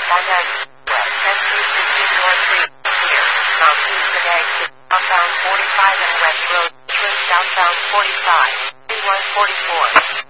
Bonnet, West 10250 North Street, here, Mount Houston exit, southbound 45 and West Road, southbound 45, 3144.